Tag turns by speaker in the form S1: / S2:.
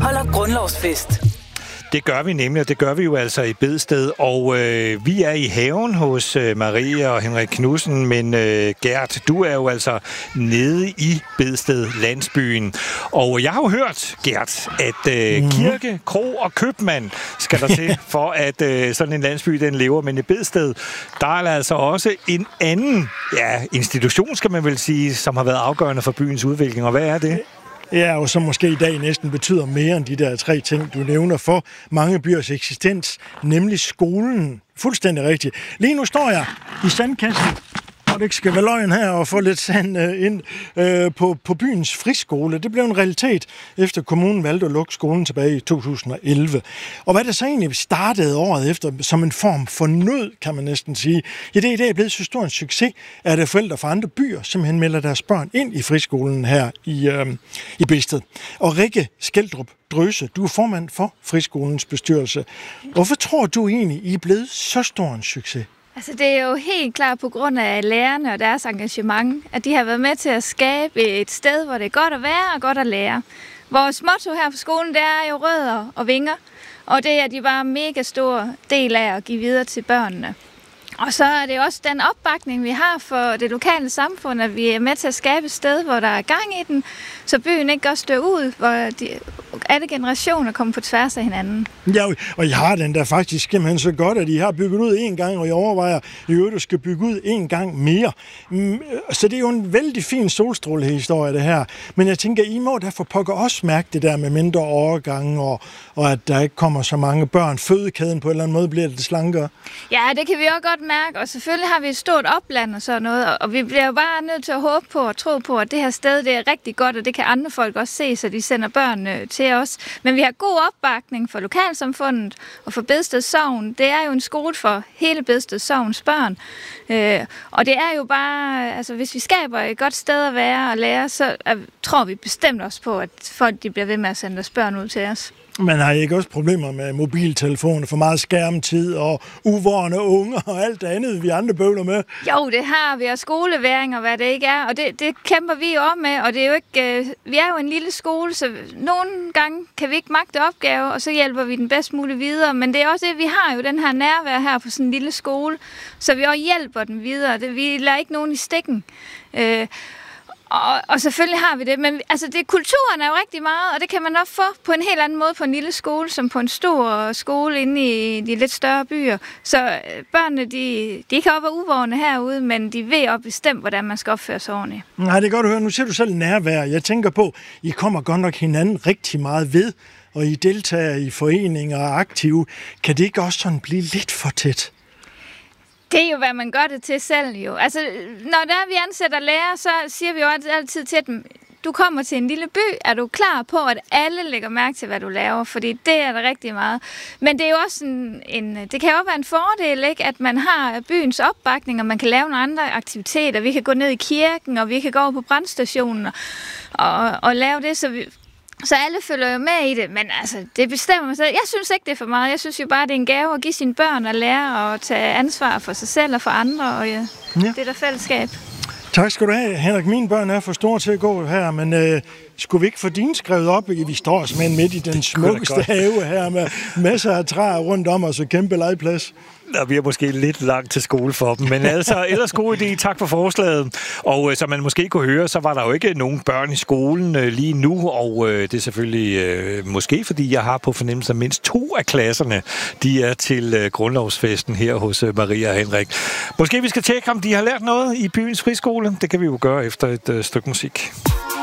S1: holder grundlovsfest.
S2: Det gør vi nemlig, og det gør vi jo altså i Bedsted. Og vi er i haven hos Maria og Henrik Knudsen, men Gert, du er jo altså nede i Bedsted landsbyen. Og jeg har jo hørt, Gert, at kirke, kro og købmand skal der til, for at sådan en landsby den lever. Men i Bedsted, der er der altså også en anden institution, skal man vel sige, som har været afgørende for byens udvikling. Og hvad er det?
S3: Ja, og som måske i dag næsten betyder mere end de der 3 ting, du nævner for mange byers eksistens, nemlig skolen. Fuldstændig rigtigt. Lige nu står jeg i sandkassen, og det ikke skal være løgn her, og få lidt sand ind på byens friskole. Det blev en realitet, efter kommunen valgte at lukke skolen tilbage i 2011. Og hvad det så egentlig startede året efter, som en form for nød, kan man næsten sige, det er i dag blevet så stor en succes, at forældre fra andre byer simpelthen melder deres børn ind i friskolen her i Bedsted. Og Rikke Skeldrup Drøse, du er formand for friskolens bestyrelse. Hvorfor tror du egentlig, I er blevet så stor en succes?
S4: Altså, det er jo helt klart på grund af lærerne og deres engagement, at de har været med til at skabe et sted, hvor det er godt at være og godt at lære. Vores motto her på skolen, det er jo rødder og vinger, og det er de bare mega stor del af at give videre til børnene. Og så er det også den opbakning, vi har for det lokale samfund, at vi er med til at skabe et sted, hvor der er gang i den, så byen ikke også dør ud, hvor alle generationer kommer på tværs af hinanden. Ja,
S3: og I har den der faktisk simpelthen så godt, at I har bygget ud 1 gang, og I overvejer, at du skal bygge ud 1 gang mere. Så det er jo en vældig fin solstrålehistorie, det her. Men jeg tænker, I må derfor pokker også mærke det der med mindre overgange, og at der ikke kommer så mange børn. Fødekæden på en eller anden måde bliver det slankere.
S4: Ja, det kan vi også godt mærke, og selvfølgelig har vi et stort opland og sådan noget, og vi bliver jo bare nødt til at håbe på og tro på, at det her sted, det er rigtig godt, og det kan andre folk også se, så de sender børn til os. Men vi har god opbakning for lokalsamfundet og for Bedsted Sogn. Det er jo en skole for hele Bedsted Sogns børn. Og det er jo bare, altså hvis vi skaber et godt sted at være og lære, så tror vi bestemt også på, at folk de bliver ved med at sende deres børn ud til os.
S3: Man har ikke også problemer med mobiltelefoner, for meget skærmtid og uvorne unger og alt det andet, vi andre bøvler med?
S4: Jo, det har vi, og skoleværing og hvad det ikke er, og det kæmper vi jo om med, og det er jo ikke, vi er jo en lille skole, så nogle gange kan vi ikke magte opgave, og så hjælper vi den bedst muligt videre, men det er også det, vi har jo den her nærvær her på sådan en lille skole, så vi også hjælper den videre, vi lader ikke nogen i stikken. Og selvfølgelig har vi det, men altså kulturen er jo rigtig meget, og det kan man også få på en helt anden måde på en lille skole, som på en stor skole inde i de lidt større byer. Så børnene, de kan også være uvågne herude, men de ved også bestemt, hvordan man skal opføre sig ordentligt.
S3: Nej, det er godt at høre. Nu ser du selv nærvær. Jeg tænker på, I kommer godt nok hinanden rigtig meget ved, og I deltager i foreninger og aktive. Kan det ikke også sådan blive lidt for tæt?
S4: Det er jo, hvad man gør det til selv jo. Altså, når vi ansætter lærere, så siger vi jo altid til dem, du kommer til en lille by, er du klar på, at alle lægger mærke til, hvad du laver? Fordi det er der rigtig meget. Men det er jo også det kan jo være en fordel, ikke? At man har byens opbakning, og man kan lave nogle andre aktiviteter. Vi kan gå ned i kirken, og vi kan gå over på brandstationen og lave det, så alle følger jo med i det, men altså, det bestemmer man selv. Jeg synes ikke, det er for meget. Jeg synes jo bare, det er en gave at give sine børn at lære og tage ansvar for sig selv og for andre, og det er der fællesskab.
S3: Tak skal du have, Henrik. Mine børn er for store til at gå her, men skulle vi ikke få dine skrevet op? Vi står simpelthen midt i den smukkeste have her med masser af træer rundt om os og kæmpe legeplads.
S2: Vi er måske lidt langt til skole for dem, men altså, ellers god idé. Tak for forslaget. Og som man måske kunne høre, så var der jo ikke nogen børn i skolen lige nu, og det er selvfølgelig måske, fordi jeg har på fornemmelse, at mindst 2 af klasserne, de er til grundlovsfesten her hos Maria og Henrik. Måske vi skal tjekke, om de har lært noget i byens friskole. Det kan vi jo gøre efter et stykke musik.